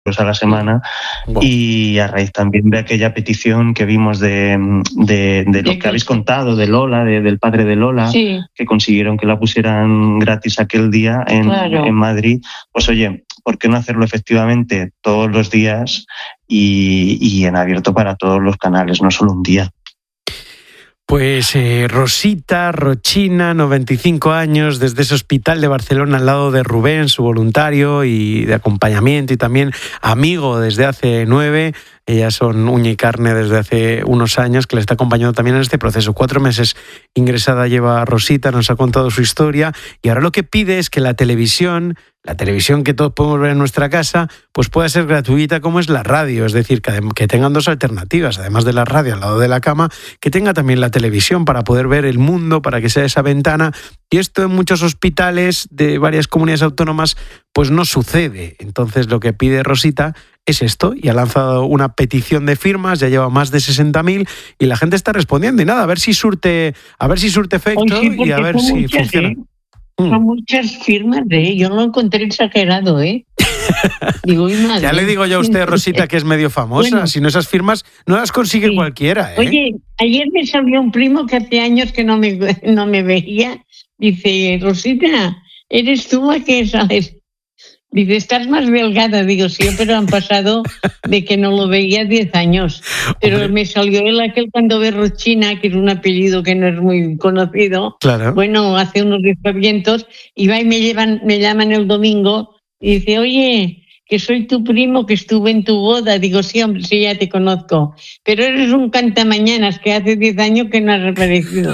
a la semana. Wow. Y a raíz también de aquella petición que vimos de lo que habéis contado, de Lola, del padre de Lola, sí, que consiguieron que la pusieran gratis aquel día en Madrid, pues oye, ¿por qué no hacerlo efectivamente todos los días y en abierto para todos los canales, no solo un día? Pues Rosita Rochina, 95 años, desde ese hospital de Barcelona al lado de Rubén, su voluntario y de acompañamiento y también amigo desde hace 9. Ellas son uña y carne desde hace unos años, que le está acompañando también en este proceso. 4 meses ingresada lleva Rosita, nos ha contado su historia y ahora lo que pide es que la televisión que todos podemos ver en nuestra casa, pues pueda ser gratuita como es la radio, es decir, que tengan 2 alternativas, además de la radio al lado de la cama, que tenga también la televisión para poder ver el mundo, para que sea esa ventana. Y esto en muchos hospitales de varias comunidades autónomas pues no sucede. Entonces lo que pide Rosita es esto, y ha lanzado una petición de firmas, ya lleva más de 60.000 y la gente está respondiendo y nada, a ver si surte efecto y a ver si funciona. Son muchas firmas, yo lo encontré exagerado, Digo, ya le digo yo a usted, Rosita, que es medio famosa. Bueno, si no, esas firmas no las consigue cualquiera, Oye, ayer me salió un primo que hace años que no me veía. Dice, Rosita, ¿eres tú la que sales? Dice, estás más delgada. Digo, sí, pero han pasado de que no lo veía 10 años. Pero hombre, me salió aquel cuando ve Rochina, que es un apellido que no es muy conocido. Claro. Bueno, hace unos despavientos y va y me llaman el domingo y dice, oye, que soy tu primo, que estuve en tu boda. Digo, sí, hombre, sí, ya te conozco. Pero eres un cantamañanas que hace 10 años que no has reaparecido.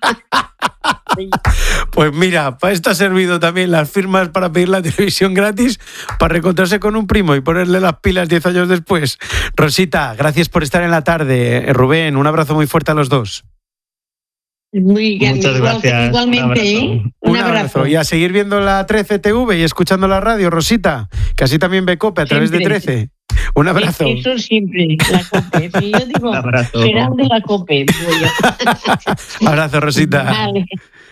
Pues mira, para esto ha servido también las firmas para pedir la televisión gratis, para reencontrarse con un primo y ponerle las pilas 10 años después. Rosita, gracias por estar en la tarde. Rubén, un abrazo muy fuerte a los dos. Muy bien, muchas gracias. Igualmente, un abrazo. Y a seguir viendo la 13 TV y escuchando la radio, Rosita, que así también ve COPE a través de 13. Un abrazo. Eso siempre, la COPE. Si yo digo, será de la COPE. Abrazo, Rosita. Vale.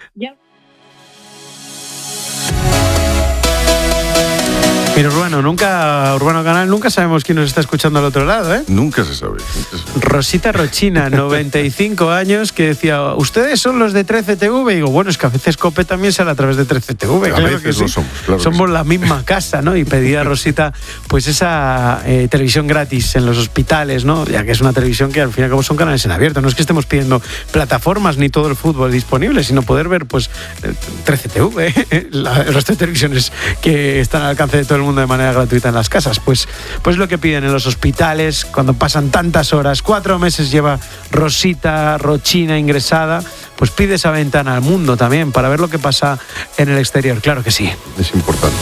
Pero Urbano Canal, nunca sabemos quién nos está escuchando al otro lado, Nunca se sabe. Rosita Rochina, 95 años, que decía, ¿ustedes son los de 13 TV? Y digo, bueno, es que a veces COPE también sale a través de 13 TV. A veces lo somos, claro. Somos la misma casa, ¿no? Y pedía a Rosita, pues esa televisión gratis en los hospitales, ¿no? Ya que es una televisión que al fin y al cabo son canales en abierto. No es que estemos pidiendo plataformas ni todo el fútbol disponible, sino poder ver, pues, 13 TV, el resto de televisiones que están al alcance de todo el mundo de manera gratuita en las casas. Pues lo que piden en los hospitales cuando pasan tantas horas. 4 meses lleva Rosita Rochina ingresada, pues pide esa ventana al mundo también para ver lo que pasa en el exterior. Claro que sí. Es importante.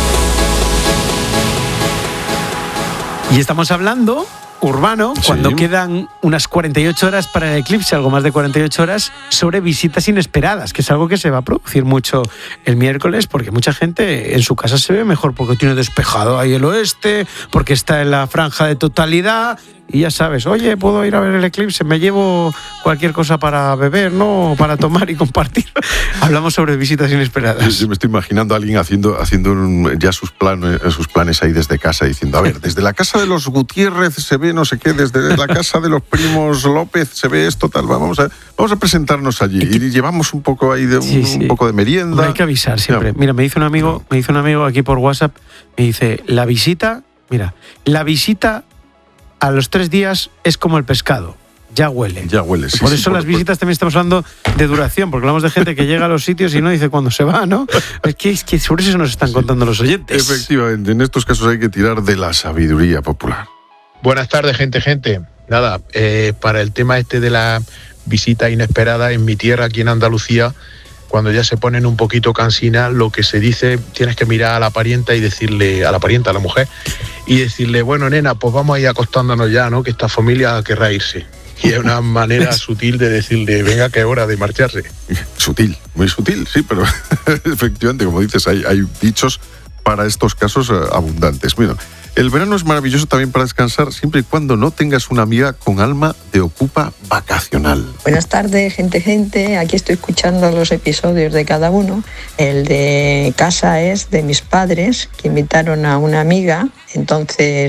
Y estamos hablando, Urbano, cuando quedan unas 48 horas para el eclipse, algo más de 48 horas, sobre visitas inesperadas, que es algo que se va a producir mucho el miércoles, porque mucha gente en su casa se ve mejor porque tiene despejado ahí el oeste, porque está en la franja de totalidad. Y ya sabes, oye, puedo ir a ver el eclipse, me llevo cualquier cosa para beber, ¿no? Para tomar y compartir. Hablamos sobre visitas inesperadas. Yo me estoy imaginando a alguien haciendo ya sus planes ahí desde casa, diciendo, a ver, desde la casa de los Gutiérrez se ve no sé qué, desde la casa de los primos López se ve esto, tal, vamos a presentarnos allí. Y llevamos un poco ahí un poco de merienda. Hay que avisar siempre. Mira, me dice un amigo aquí por WhatsApp, me dice, la visita a los 3 días es como el pescado. Ya huele. Sí, por eso las visitas también estamos hablando de duración, porque hablamos de gente que llega a los sitios y no dice cuándo se va, ¿no? Es que sobre eso nos están contando los oyentes. Efectivamente, en estos casos hay que tirar de la sabiduría popular. Buenas tardes, gente. Nada, para el tema de la visita inesperada en mi tierra, aquí en Andalucía, cuando ya se ponen un poquito cansina, lo que se dice, tienes que mirar a la parienta y decirle, a la mujer, y decirle, bueno, nena, pues vamos a ir acostándonos ya, ¿no? Que esta familia querrá irse. Y es una manera sutil de decirle, venga, que es hora de marcharse. Sutil, muy sutil, sí, pero efectivamente, como dices, hay dichos para estos casos abundantes. Mira, el verano es maravilloso también para descansar, siempre y cuando no tengas una amiga con alma de ocupa vacacional. Buenas tardes, gente. Aquí estoy escuchando los episodios de cada uno. El de casa es de mis padres, que invitaron a una amiga. Entonces